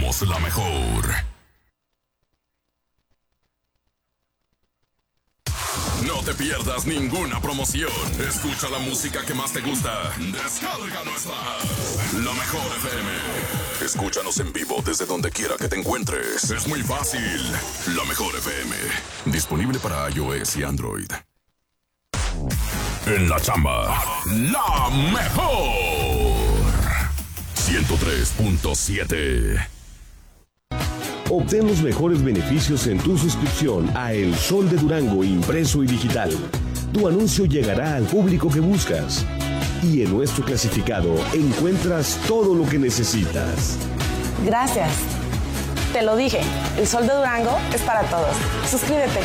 somos la mejor. No te pierdas ninguna promoción. Escucha la música que más te gusta. Descarga nuestra app, La Mejor FM. Escúchanos en vivo desde donde quiera que te encuentres. Es muy fácil. La Mejor FM. Disponible para iOS y Android. En la chamba, la mejor. 103.7. Obtén los mejores beneficios en tu suscripción a El Sol de Durango impreso y digital. Tu anuncio llegará al público que buscas. Y en nuestro clasificado encuentras todo lo que necesitas. Gracias. Te lo dije, El Sol de Durango es para todos. Suscríbete.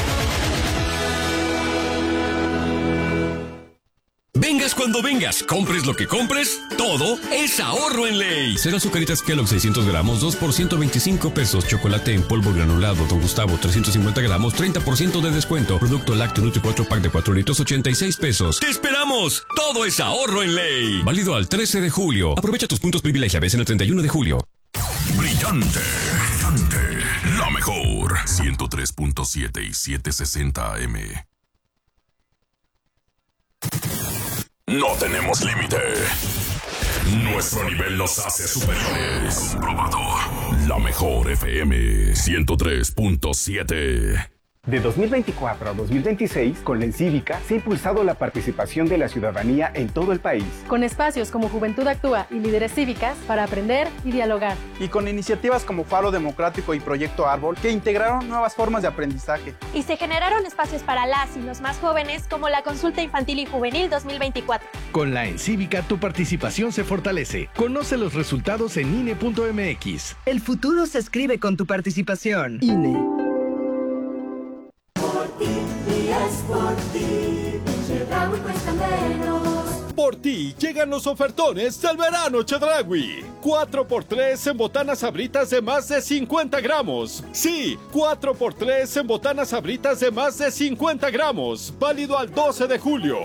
Vengas cuando vengas, compres lo que compres, todo es ahorro en ley. Cereal Azucaritas Kellogg 600 gramos, 2 por 125 pesos. Chocolate en polvo granulado Don Gustavo 350 gramos, 30% de descuento. Producto lácteo Nutri 4 pack de 4 litros, 86 pesos. ¡Te esperamos! Todo es ahorro en ley. Válido al 13 de julio. Aprovecha tus puntos privilegia, ves en el 31 de julio. Brillante, brillante, la mejor. 103.7 y 760 AM. No tenemos límite. Nuestro nivel nos hace superiores. Comprobado. La Mejor FM 103.7. De 2024 a 2026, con la Encívica se ha impulsado la participación de la ciudadanía en todo el país. Con espacios como Juventud Actúa y Líderes Cívicas para aprender y dialogar. Y con iniciativas como Faro Democrático y Proyecto Árbol que integraron nuevas formas de aprendizaje. Y se generaron espacios para las y los más jóvenes como la Consulta Infantil y Juvenil 2024. Con la Encívica tu participación se fortalece. Conoce los resultados en INE.mx. El futuro se escribe con tu participación. INE. Por ti, Chedraui cuesta menos. Por ti llegan los ofertones del verano Chedraui. 4x3 en botanas sabritas de más de 50 gramos. Sí, 4x3 en botanas sabritas de más de 50 gramos. Válido al 12 de julio.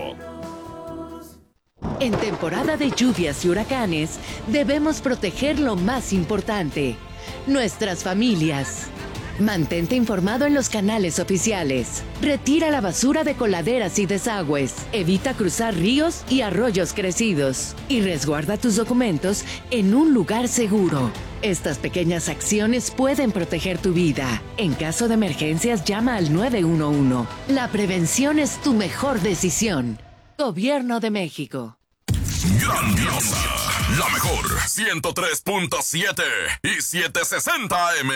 En temporada de lluvias y huracanes, debemos proteger lo más importante: nuestras familias. Mantente informado en los canales oficiales. Retira la basura de coladeras y desagües. Evita cruzar ríos y arroyos crecidos. Y resguarda tus documentos en un lugar seguro. Estas pequeñas acciones pueden proteger tu vida. En caso de emergencias, llama al 911. La prevención es tu mejor decisión. Gobierno de México. Grandiosa, la mejor. 103.7 y 760 AM.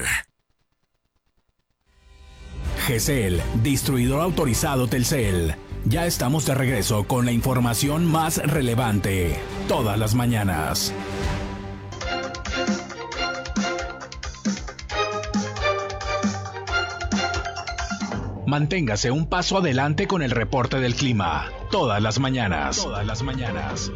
GESEL, distribuidor autorizado Telcel. Ya estamos de regreso con la información más relevante, todas las mañanas. Manténgase un paso adelante con el reporte del clima, todas las mañanas. Todas las mañanas.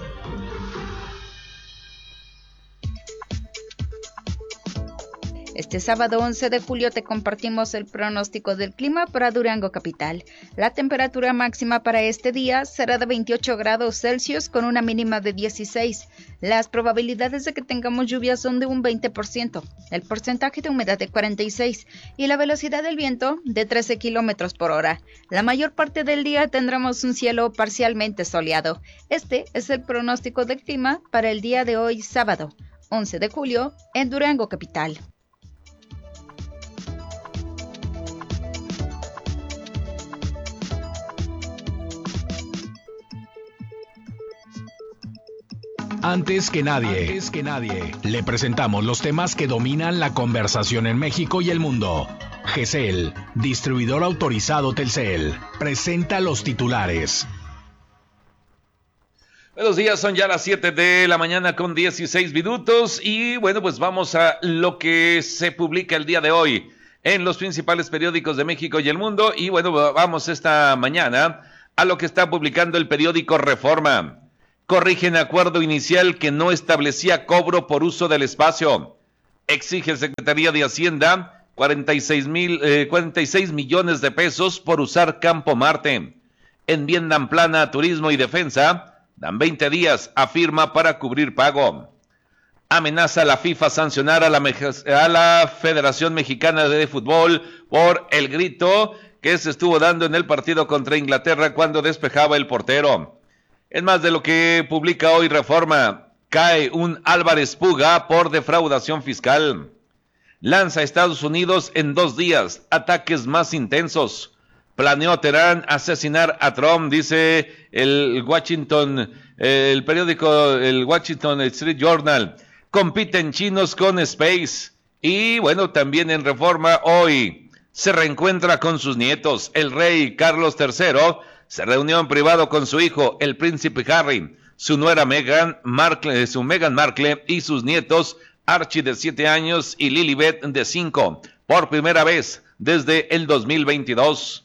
Este sábado 11 de julio te compartimos el pronóstico del clima para Durango capital. La temperatura máxima para este día será de 28 grados Celsius con una mínima de 16. Las probabilidades de que tengamos lluvias son de un 20%, el porcentaje de humedad de 46% y la velocidad del viento de 13 kilómetros por hora. La mayor parte del día tendremos un cielo parcialmente soleado. Este es el pronóstico del clima para el día de hoy sábado, 11 de julio, en Durango capital. Antes que nadie, le presentamos los temas que dominan la conversación en México y el mundo. GESEL, distribuidor autorizado Telcel, presenta los titulares. Buenos días, son ya las 7 de la mañana con 16 minutos y bueno, pues vamos a lo que se publica el día de hoy en los principales periódicos de México y el mundo. Y bueno, vamos esta mañana a lo que está publicando el periódico Reforma. Corrigen acuerdo inicial que no establecía cobro por uso del espacio. Exige Secretaría de Hacienda 46 millones de pesos por usar Campo Marte. Enmiendan plana a Turismo y Defensa. Dan 20 días, afirma, para cubrir pago. amenaza a la FIFA sancionar a la Federación Mexicana de Fútbol por el grito que se estuvo dando en el partido contra Inglaterra cuando despejaba el portero. En más de lo que publica hoy Reforma, cae un Álvarez Puga por defraudación fiscal. Lanza a Estados Unidos en 2 días ataques más intensos. Planeó Teherán asesinar a Trump, dice el periódico el Washington Street Journal. Compiten chinos con Space. Y bueno, también en Reforma hoy se reencuentra con sus nietos. El rey Carlos III se reunió en privado con su hijo, el príncipe Harry, su nuera Meghan Markle y sus nietos Archie de 7 años y Lilibet de 5, por primera vez desde el 2022.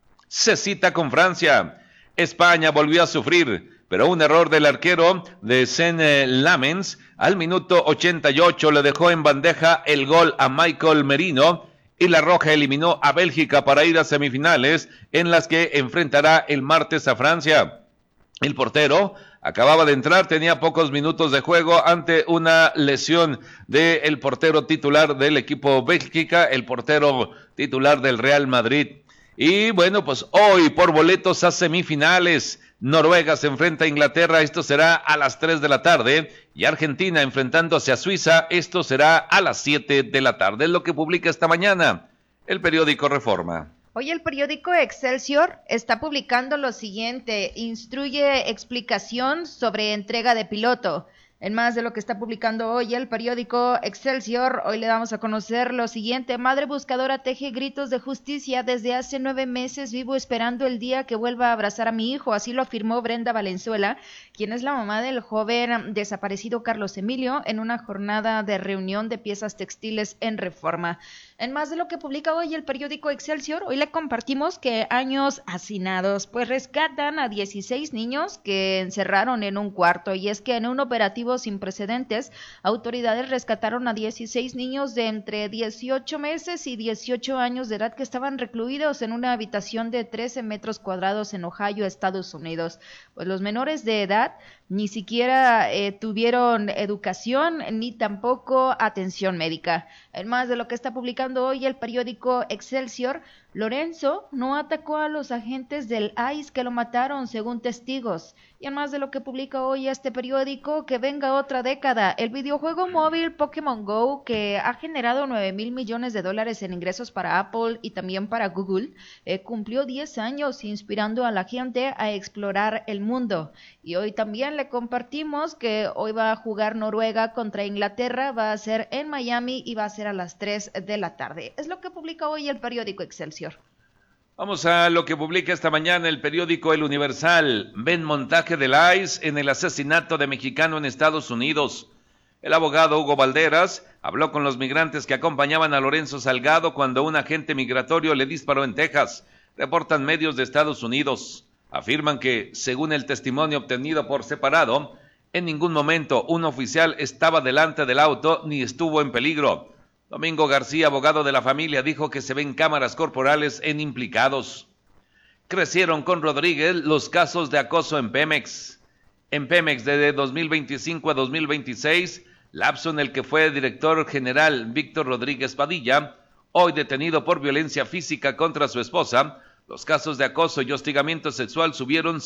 Se cita con Francia. España volvió a sufrir, pero un error del arquero de Saint-Lamens al minuto 88 le dejó en bandeja el gol a Michael Merino y la Roja eliminó a Bélgica para ir a semifinales en las que enfrentará el martes a Francia. El portero acababa de entrar, tenía pocos minutos de juego ante una lesión del portero titular del equipo Bélgica, el portero titular del Real Madrid. Y bueno, pues hoy por boletos a semifinales, Noruega se enfrenta a Inglaterra, esto será a las 3 de la tarde, y Argentina enfrentándose a Suiza, esto será a las 7 de la tarde, es lo que publica esta mañana el periódico Reforma. Hoy el periódico Excelsior está publicando lo siguiente: instruye explicación sobre entrega de piloto. En más de lo que está publicando hoy el periódico Excelsior, hoy le damos a conocer lo siguiente: madre buscadora teje gritos de justicia. Desde hace 9 meses vivo esperando el día que vuelva a abrazar a mi hijo. Así lo afirmó Brenda Valenzuela, quien es la mamá del joven desaparecido Carlos Emilio, en una jornada de reunión de piezas textiles en Reforma. En más de lo que publica hoy el periódico Excelsior, hoy le compartimos que años hacinados, pues rescatan a 16 niños que encerraron en un cuarto. Y es que en un operativo sin precedentes, autoridades rescataron a 16 niños de entre 18 meses y 18 años de edad que estaban recluidos en una habitación de 13 metros cuadrados en Ohio, Estados Unidos. Pues los menores de edad ni siquiera tuvieron educación ni tampoco atención médica. En más de lo que está publicando hoy el periódico Excelsior, Lorenzo no atacó a los agentes del ICE que lo mataron, según testigos. Y en más de lo que publica hoy este periódico, que venga otra década. El videojuego móvil Pokémon Go, que ha generado $9,000 millones en ingresos para Apple y también para Google, cumplió 10 años inspirando a la gente a explorar el mundo. Y hoy también le compartimos que hoy va a jugar Noruega contra Inglaterra, va a ser en Miami y va a ser a las 3 de la tarde. Es lo que publica hoy el periódico Excelsior. Vamos a lo que publica esta mañana el periódico El Universal. Ven montaje del ICE en el asesinato de mexicano en Estados Unidos. El abogado Hugo Valderas habló con los migrantes que acompañaban a Lorenzo Salgado cuando un agente migratorio le disparó en Texas. Reportan medios de Estados Unidos. Afirman que, según el testimonio obtenido por separado, en ningún momento un oficial estaba delante del auto ni estuvo en peligro. Domingo García, abogado de la familia, dijo que se ven cámaras corporales en implicados. Crecieron con Rodríguez los casos de acoso en Pemex. En Pemex, desde 2025 a 2026, lapso en el que fue director general Víctor Rodríguez Padilla, hoy detenido por violencia física contra su esposa, los casos de acoso y hostigamiento sexual subieron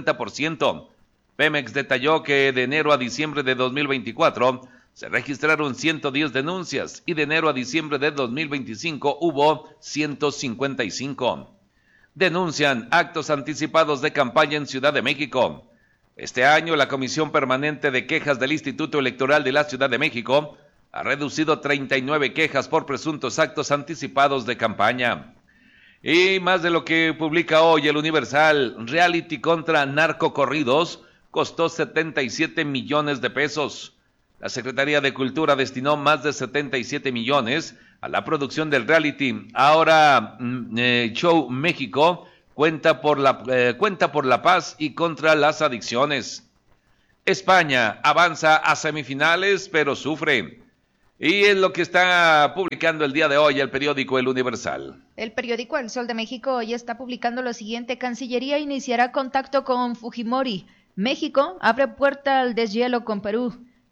50%. Pemex detalló que de enero a diciembre de 2024 se registraron 110 denuncias y de enero a diciembre de 2025 hubo 155. Denuncian actos anticipados de campaña en Ciudad de México. Este año la Comisión Permanente de Quejas del Instituto Electoral de la Ciudad de México ha reducido 39 quejas por presuntos actos anticipados de campaña. Y más de lo que publica hoy el Universal, reality contra narcocorridos costó 77 millones de pesos. La Secretaría de Cultura destinó más de 77 millones a la producción del reality. Ahora Show México cuenta por la paz y contra las adicciones. España avanza a semifinales, pero sufre. Y es lo que está publicando el día de hoy el periódico El Universal. El periódico El Sol de México hoy está publicando lo siguiente: Cancillería iniciará contacto con Fujimori. México abre puerta al deshielo con Perú.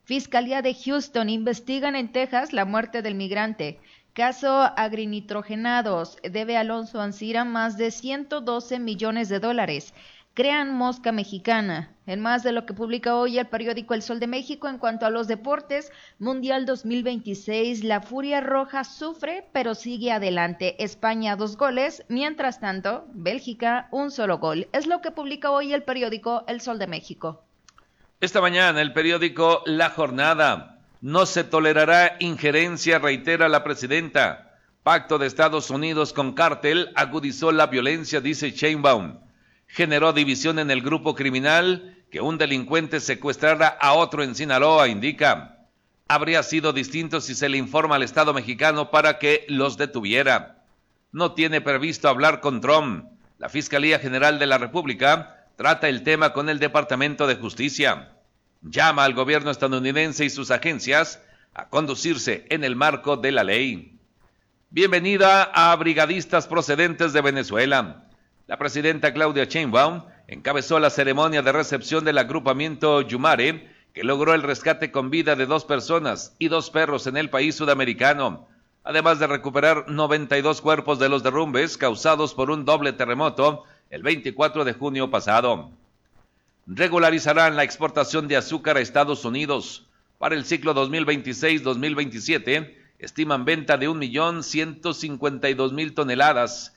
Fiscalía de Houston investigan en Texas la muerte del migrante. Caso agrinitrogenados. Debe Alonso Ancira más de $112 millones. Crean mosca mexicana. En más de lo que publica hoy el periódico El Sol de México, en cuanto a los deportes, Mundial 2026, la Furia Roja sufre, pero sigue adelante. España 2 goles, mientras tanto, Bélgica 1 solo gol. Es lo que publica hoy el periódico El Sol de México. Esta mañana el periódico La Jornada. No se tolerará injerencia, reitera la presidenta. Pacto de Estados Unidos con cártel agudizó la violencia, dice Sheinbaum. Generó división en el grupo criminal que un delincuente secuestrara a otro en Sinaloa, indica. Habría sido distinto si se le informa al Estado mexicano para que los detuviera. No tiene previsto hablar con Trump. La Fiscalía General de la República trata el tema con el Departamento de Justicia. Llama al gobierno estadounidense y sus agencias a conducirse en el marco de la ley. Bienvenida a brigadistas procedentes de Venezuela. La presidenta Claudia Sheinbaum encabezó la ceremonia de recepción del agrupamiento Yumare, que logró el rescate con vida de 2 personas y 2 perros en el país sudamericano, además de recuperar 92 cuerpos de los derrumbes causados por un doble terremoto el 24 de junio pasado. Regularizarán la exportación de azúcar a Estados Unidos. Para el ciclo 2026-2027, estiman venta de 1.152.000 toneladas,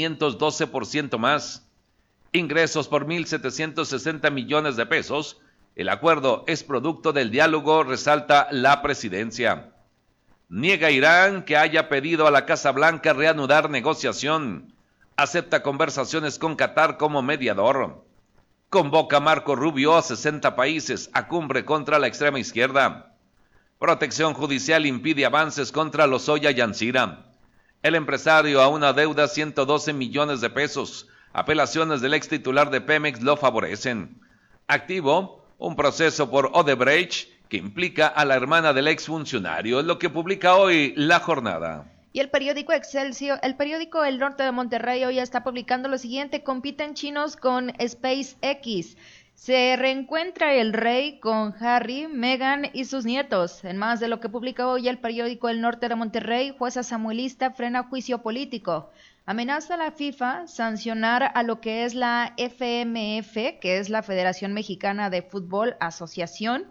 512% más. Ingresos por 1.760 millones de pesos. El acuerdo es producto del diálogo, resalta la presidencia. Niega Irán que haya pedido a la Casa Blanca reanudar negociación. Acepta conversaciones con Qatar como mediador. Convoca Marco Rubio a 60 países a cumbre contra la extrema izquierda. Protección judicial impide avances contra Lozoya y Ancira. El empresario aún adeuda 112 millones de pesos. Apelaciones del ex titular de Pemex lo favorecen. Activo un proceso por Odebrecht que implica a la hermana del ex funcionario. Es lo que publica hoy La Jornada. Y el periódico Excelsior, el periódico El Norte de Monterrey hoy está publicando lo siguiente: compiten chinos con SpaceX. Se reencuentra el rey con Harry, Meghan y sus nietos. En más de lo que publica hoy el periódico El Norte de Monterrey, jueza samuelista frena juicio político. Amenaza a la FIFA sancionar a lo que es la FMF, que es la Federación Mexicana de Fútbol Asociación,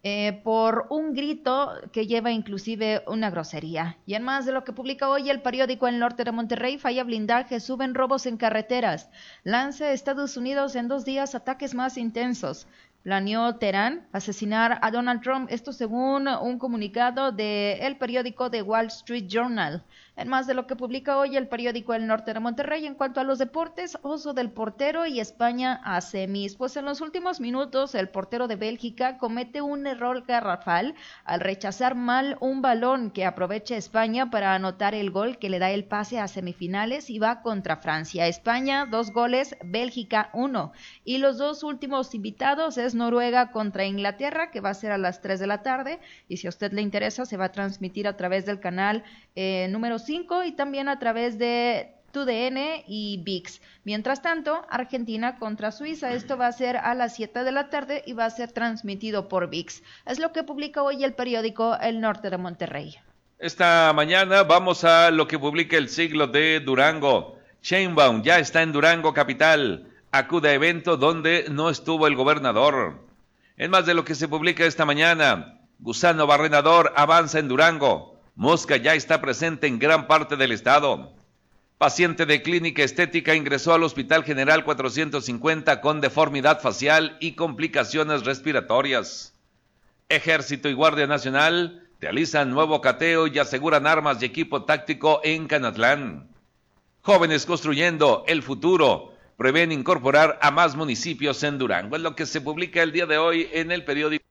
por un grito que lleva inclusive una grosería. Y en más de lo que publica hoy el periódico El Norte de Monterrey, falla blindaje, suben robos en carreteras. Lanza Estados Unidos en 2 días ataques más intensos. Planeó Teherán asesinar a Donald Trump, esto según un comunicado del periódico The Wall Street Journal. En más de lo que publica hoy el periódico El Norte de Monterrey, en cuanto a los deportes, oso del portero y España a semis. Pues en los últimos minutos el portero de Bélgica comete un error garrafal al rechazar mal un balón que aprovecha España para anotar el gol que le da el pase a semifinales y va contra Francia. España 2 goles, Bélgica 1. Y los 2 últimos invitados es Noruega contra Inglaterra, que va a ser a las 3 de la tarde, y si a usted le interesa se va a transmitir a través del canal número 5 y también a través de TUDN y ViX. Mientras tanto, Argentina contra Suiza, esto va a ser a las 7 de la tarde y va a ser transmitido por ViX. Es lo que publica hoy el periódico El Norte de Monterrey. Esta mañana vamos a lo que publica El Siglo de Durango. Sheinbaum ya está en Durango capital. Acude a evento donde no estuvo el gobernador. En más de lo que se publica esta mañana, gusano barrenador avanza en Durango. Mosca ya está presente en gran parte del estado. Paciente de clínica estética ingresó al Hospital General 450 con deformidad facial y complicaciones respiratorias. Ejército y Guardia Nacional realizan nuevo cateo y aseguran armas y equipo táctico en Canatlán. Jóvenes construyendo el futuro. Prevén incorporar a más municipios en Durango. Es lo que se publica el día de hoy en el periódico.